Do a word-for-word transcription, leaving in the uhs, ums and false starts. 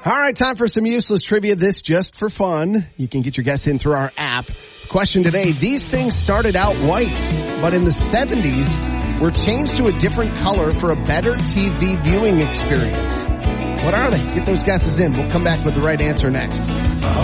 All right, time for some useless trivia. This just for fun. You can get your guess in through our app. Question today, these things started out white, but in the seventies were changed to a different color for a better T V viewing experience. What are they? Get those guesses in. We'll come back with the right answer next.